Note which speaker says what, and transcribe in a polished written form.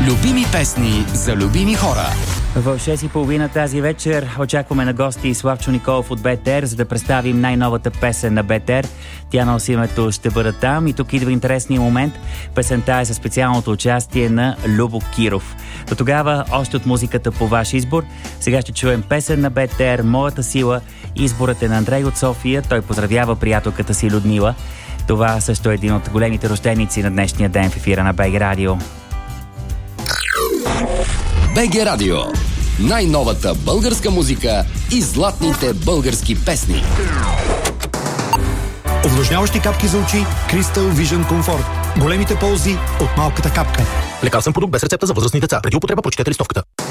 Speaker 1: Любими песни за любими хора.
Speaker 2: В 6:30 тази вечер очакваме на гости Славчо Николов от БТР, за да представим най-новата песен на БТР. Тя носи името "Ще бъда там" и тук идва интересния момент. Песента е със специалното участие на Любо Киров. До тогава още от музиката по ваш избор. Сега ще чуем песен на БТР "Моята сила". Изборът е на Андрей от София. Той поздравява приятелката си Людмила. Това също е един от големите рожденици на днешния ден в ефира на БГ Радио.
Speaker 1: БГ Радио. Най-новата българска музика и златните български песни.
Speaker 3: Увлажняващи капки за очи Crystal Vision Comfort. Големите ползи от малката капка.
Speaker 4: Лекарствен продукт без рецепта за възрастни деца. Преди употреба прочетете листовката.